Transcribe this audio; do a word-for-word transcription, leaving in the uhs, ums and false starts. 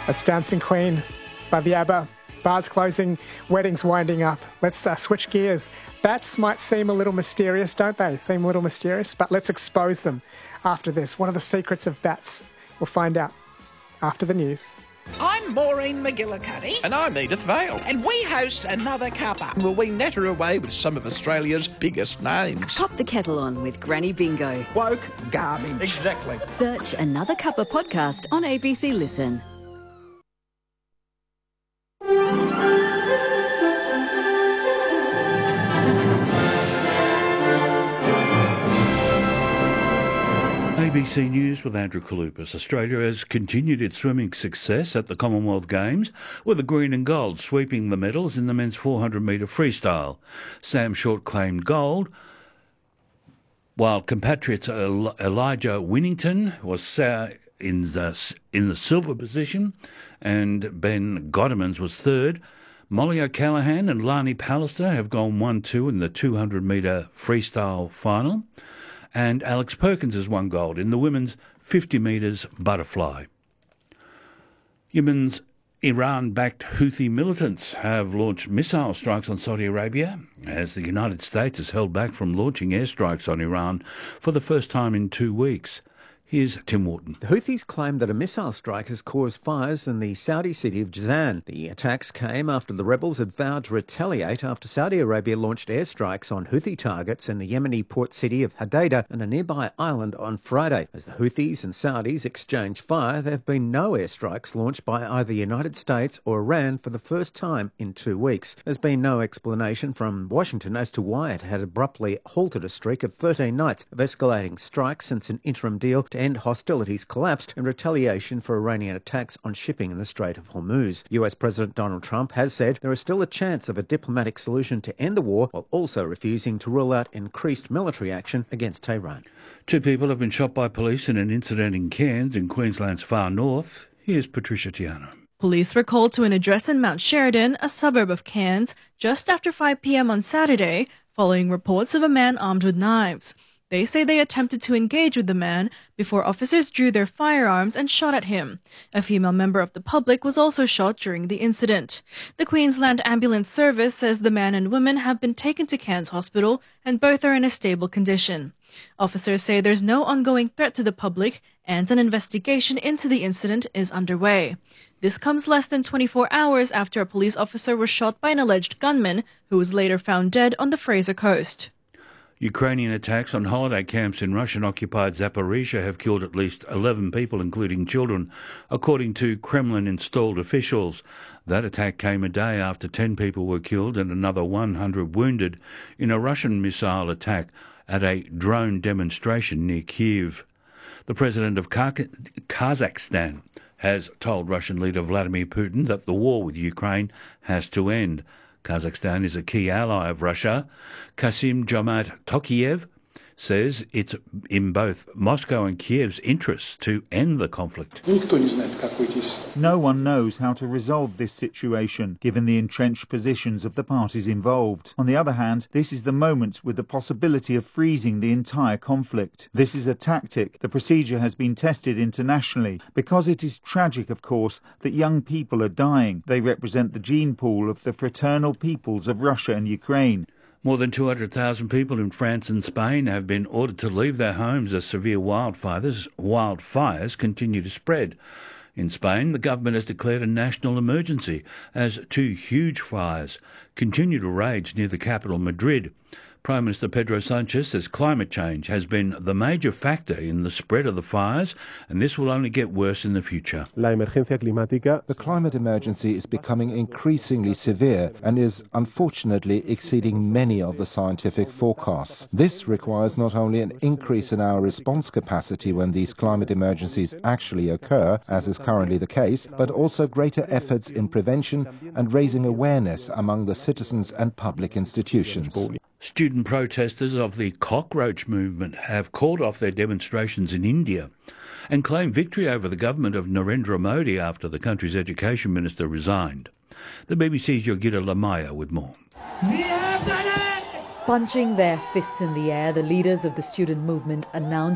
That's Dancing Queen by the ABBA. Bars closing, weddings winding up. Let's uh, switch gears. Bats might seem a little mysterious, don't they? Seem a little mysterious, but let's expose them after this. What are the secrets of bats? We'll find out after the news. I'm Maureen McGillicuddy. And I'm Edith Vale. And we host Another Cuppa. Will we natter away with some of Australia's biggest names? Pop the kettle on with Granny Bingo. Woke garbage. Exactly. Search Another Cuppa podcast on A B C Listen. A B C News with Andrew Kalupas. Australia has continued its swimming success at the Commonwealth Games, with the green and gold sweeping the medals in the men's four hundred metre freestyle. Sam Short claimed gold, while compatriots Elijah Winnington was uh, in the, in the silver position, and Ben Godemans was third. Molly O'Callaghan and Lani Pallister have gone one two in the two hundred metre freestyle final. And Alex Perkins has won gold in the women's fifty metres butterfly. Yemen's Iran-backed Houthi militants have launched missile strikes on Saudi Arabia, as the United States has held back from launching airstrikes on Iran for the first time in two weeks. Here's Tim Wharton. The Houthis claim that a missile strike has caused fires in the Saudi city of Jazan. The attacks came after the rebels had vowed to retaliate after Saudi Arabia launched airstrikes on Houthi targets in the Yemeni port city of Hodeidah and a nearby island on Friday. As the Houthis and Saudis exchange fire, there have been no airstrikes launched by either the United States or Iran for the first time in two weeks. There's been no explanation from Washington as to why it had abruptly halted a streak of thirteen nights of escalating strikes since an interim deal to end hostilities collapsed in retaliation for Iranian attacks on shipping in the Strait of Hormuz. U S President Donald Trump has said there is still a chance of a diplomatic solution to end the war, while also refusing to rule out increased military action against Tehran. Two people have been shot by police in an incident in Cairns in Queensland's far north. Here's Patricia Tiano. Police were called to an address in Mount Sheridan, a suburb of Cairns, just after five p.m. on Saturday, following reports of a man armed with knives. They say they attempted to engage with the man before officers drew their firearms and shot at him. A female member of the public was also shot during the incident. The Queensland Ambulance Service says the man and woman have been taken to Cairns Hospital and both are in a stable condition. Officers say there's no ongoing threat to the public and an investigation into the incident is underway. This comes less than twenty-four hours after a police officer was shot by an alleged gunman who was later found dead on the Fraser Coast. Ukrainian attacks on holiday camps in Russian-occupied Zaporizhia have killed at least eleven people, including children, according to Kremlin-installed officials. That attack came a day after ten people were killed and another one hundred wounded in a Russian missile attack at a drone demonstration near Kyiv. The president of Kazakhstan has told Russian leader Vladimir Putin that the war with Ukraine has to end. Kazakhstan is a key ally of Russia. Kassym-Jomart Tokayev says it's in both Moscow and Kiev's interests to end the conflict. No one knows how to resolve this situation, given the entrenched positions of the parties involved. On the other hand, this is the moment with the possibility of freezing the entire conflict. This is a tactic. The procedure has been tested internationally. Because it is tragic, of course, that young people are dying. They represent the gene pool of the fraternal peoples of Russia and Ukraine. More than two hundred thousand people in France and Spain have been ordered to leave their homes as severe wildfires, wildfires continue to spread. In Spain, the government has declared a national emergency as two huge fires continue to rage near the capital, Madrid. Prime Minister Pedro Sanchez says climate change has been the major factor in the spread of the fires, and this will only get worse in the future. The climate emergency is becoming increasingly severe and is unfortunately exceeding many of the scientific forecasts. This requires not only an increase in our response capacity when these climate emergencies actually occur, as is currently the case, but also greater efforts in prevention and raising awareness among the citizens and public institutions. Student protesters of the cockroach movement have called off their demonstrations in India and claimed victory over the government of Narendra Modi after the country's education minister resigned. The B B C's Yogita Lamaya with more. Punching their fists in the air, the leaders of the student movement announced